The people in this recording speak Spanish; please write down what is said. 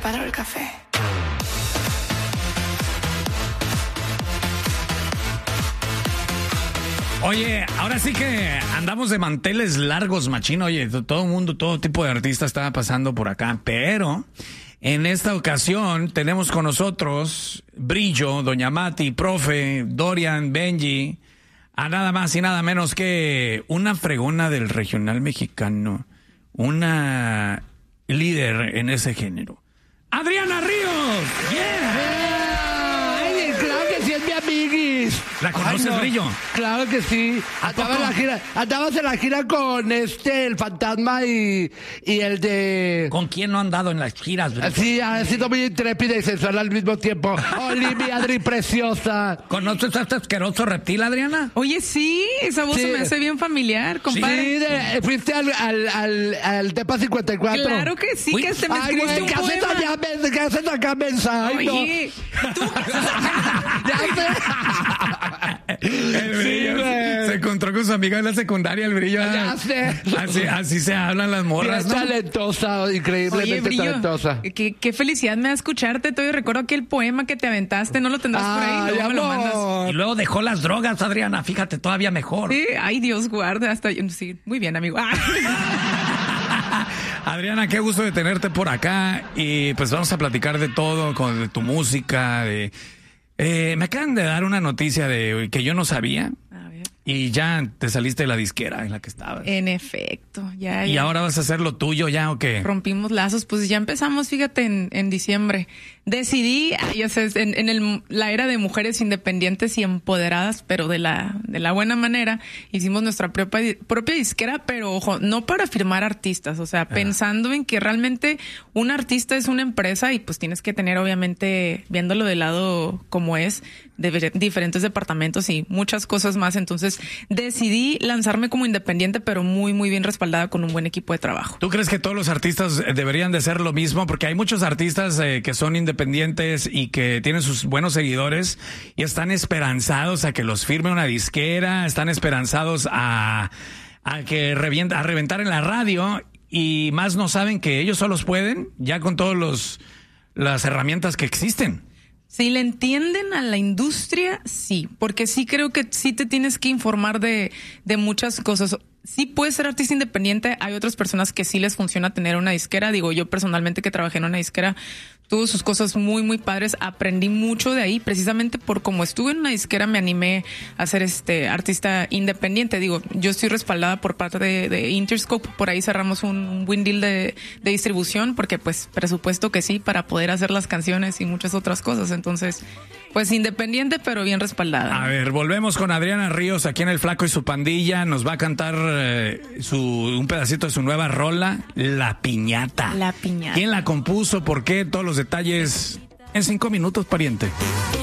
preparo el café. Oye, ahora sí que andamos de manteles largos, machín. Oye, todo el mundo, todo tipo de artistas estaba pasando por acá, pero en esta ocasión tenemos con nosotros Brillo, Doña Mati, Profe, Dorian, Benji, a nada más y nada menos que una fregona del regional mexicano, una líder en ese género. ¡Adriana Ríos! ¡Yeah! ¡Ay, claro que sí es mi amiguis! ¿La conoces, no. Brillo? Claro que sí. Andabas en la gira con el Fantasma y el de... ¿Con quién no han dado en las giras, Brillo? Sí, ha sido muy intrépida y sensual al mismo tiempo. Olivia, Adri, preciosa. ¿Conoces a este asqueroso reptil, Adriana? Oye, sí, esa voz Sí. se me hace bien familiar, compadre. Sí, fuiste al Tepa 54. Claro que sí, que se me Ay, escribiste güey, un ¿qué haces poema. allá? ¿Qué haces acá, mensa? Ay, Oye, tú... El Brillo güey. se encontró con su amiga de la secundaria, el Brillo. Ya sé. Así se hablan las morras, Es ¿no? talentosa, Oye, increíblemente Brillo, talentosa. qué felicidad me da escucharte. Todavía recuerdo aquel poema que te aventaste, no lo tendrás por ahí, Ay, luego me lo amor. mandas. Y luego dejó las drogas, Adriana, fíjate, todavía mejor. Sí, ay, Dios guarde, hasta yo, sí, muy bien, amigo. Adriana, qué gusto de tenerte por acá y pues vamos a platicar de todo, de tu música, me acaban de dar una noticia que yo no sabía A ver. y ya te saliste de la disquera en la que estabas. En efecto, ya. ¿Y ahora vas a hacer lo tuyo ya o qué? Rompimos lazos, pues ya empezamos, fíjate, en diciembre. Decidí, ya sabes, la era de mujeres independientes y empoderadas, pero de la buena manera, hicimos nuestra propia disquera, pero ojo, no para firmar artistas, o sea, pensando en que realmente un artista es una empresa y pues tienes que tener, obviamente, viéndolo de lado como es, de diferentes departamentos y muchas cosas más. Entonces decidí lanzarme como independiente, pero muy, muy bien respaldada con un buen equipo de trabajo. ¿Tú crees que todos los artistas deberían de ser lo mismo? Porque hay muchos artistas que son independientes y que tienen sus buenos seguidores y están esperanzados a que los firme una disquera, están esperanzados a reventar en la radio y más no saben que ellos solos pueden, ya con todas las herramientas que existen. Si le entienden a la industria, sí, porque sí creo que sí te tienes que informar de muchas cosas. Sí puedes ser artista independiente, hay otras personas que sí les funciona tener una disquera. Digo, yo personalmente que trabajé en una disquera, tuvo sus cosas muy, muy padres. Aprendí mucho de ahí, precisamente por como estuve en una disquera me animé a ser artista independiente. Digo, yo estoy respaldada por parte de Interscope, por ahí cerramos un buen deal de distribución, porque pues presupuesto que sí, para poder hacer las canciones y muchas otras cosas. Entonces, pues independiente, pero bien respaldada. A ver, volvemos con Adriana Ríos aquí en El Flaco y su Pandilla. Nos va a cantar un pedacito de su nueva rola, La Piñata. La Piñata. ¿Quién la compuso? ¿Por qué? Todos los detalles en 5 minutos, pariente.